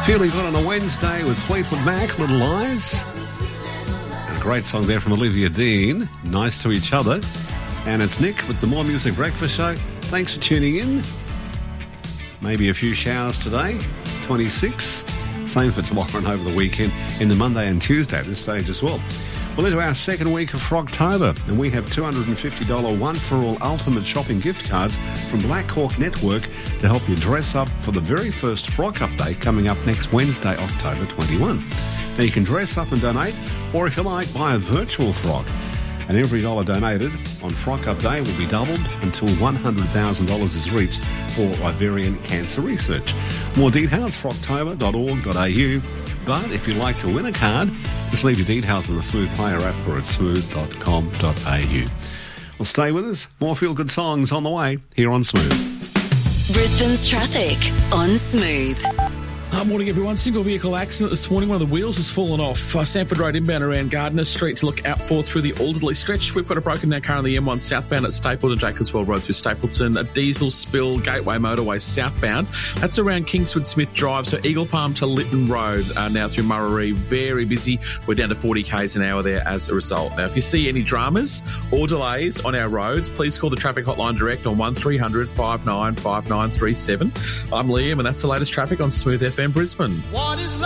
Feeling good on a Wednesday with Fleetwood Mac, Little Lies. And a great song there from Olivia Dean, Nice to Each Other. And it's Nick with the More Music Breakfast Show. Thanks for tuning in. Maybe a few showers today, 26. Same for tomorrow and over the weekend, into Monday and Tuesday at this stage as well. Well, into our second week of Frocktober, and we have $250 one-for-all ultimate shopping gift cards from Black Hawk Network to help you dress up for the very first Frock Update coming up next Wednesday, October 21. Now, you can dress up and donate, or if you like, buy a virtual frock. And every dollar donated on Frock Update will be doubled until $100,000 is reached for ovarian cancer research. More details, frocktober.org.au. But if you'd like to win a card, just leave your details on the Smooth Player app or at smooth.com.au. Well, stay with us. More feel-good songs on the way here on Smooth. Brisbane's traffic on Smooth. Morning, everyone. Single vehicle accident this morning. One of the wheels has fallen off. Sanford Road inbound around Gardner Street to look out for through the Alderley stretch. We've got a broken down car on the M1 southbound at Stapleton, Jacobswell Road through Stapleton. A diesel spill, Gateway Motorway southbound. That's around Kingswood Smith Drive. So Eagle Palm to Lytton Road now through Murray. Very busy. We're down to 40 k's an hour there as a result. Now, if you see any dramas or delays on our roads, please call the traffic hotline direct on 1300 595937. I'm Liam, and that's the latest traffic on Smooth FM Brisbane. What is